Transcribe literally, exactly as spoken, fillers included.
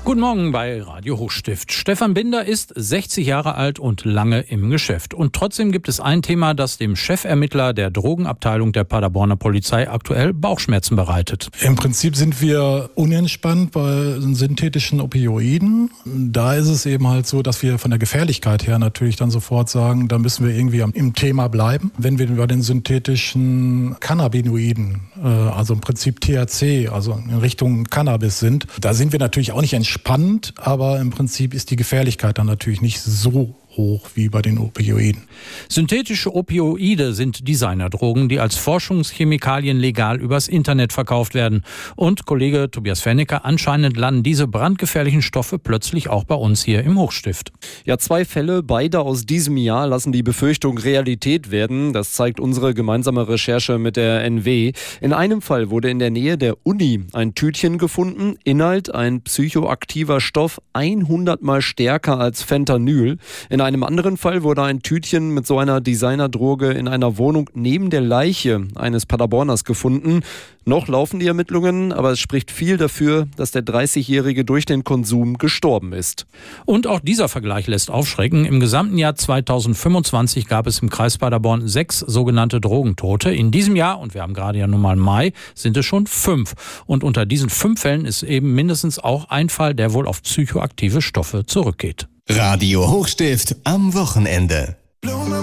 Guten Morgen bei Radio Hochstift. Stefan Binder ist sechzig Jahre alt und lange im Geschäft. Und trotzdem gibt es ein Thema, das dem Chefermittler der Drogenabteilung der Paderborner Polizei aktuell Bauchschmerzen bereitet. Im Prinzip sind wir unentspannt bei synthetischen Opioiden. Da ist es eben halt so, dass wir von der Gefährlichkeit her natürlich dann sofort sagen, da müssen wir irgendwie im Thema bleiben. Wenn wir bei den synthetischen Cannabinoiden, also im Prinzip T H C, also in Richtung Cannabis sind, da sind wir natürlich auch nicht entspannt. Spannend, aber im Prinzip ist die Gefährlichkeit dann natürlich nicht so hoch wie bei den Opioiden. Synthetische Opioide sind Designerdrogen, die als Forschungschemikalien legal übers Internet verkauft werden. Und Kollege Tobias Fennecker, anscheinend landen diese brandgefährlichen Stoffe plötzlich auch bei uns hier im Hochstift. Ja, zwei Fälle, beide aus diesem Jahr, lassen die Befürchtung Realität werden. Das zeigt unsere gemeinsame Recherche mit der N W. In einem Fall wurde in der Nähe der Uni ein Tütchen gefunden, Inhalt ein psychoaktiver Stoff, hundert Mal stärker als Fentanyl. In In einem anderen Fall wurde ein Tütchen mit so einer Designerdroge in einer Wohnung neben der Leiche eines Paderborners gefunden. Noch laufen die Ermittlungen, aber es spricht viel dafür, dass der dreißigjährige durch den Konsum gestorben ist. Und auch dieser Vergleich lässt aufschrecken. Im gesamten Jahr zweitausendfünfundzwanzig gab es im Kreis Paderborn sechs sogenannte Drogentote. In diesem Jahr, und wir haben gerade ja nun mal Mai, sind es schon fünf. Und unter diesen fünf Fällen ist eben mindestens auch ein Fall, der wohl auf psychoaktive Stoffe zurückgeht. Radio Hochstift am Wochenende.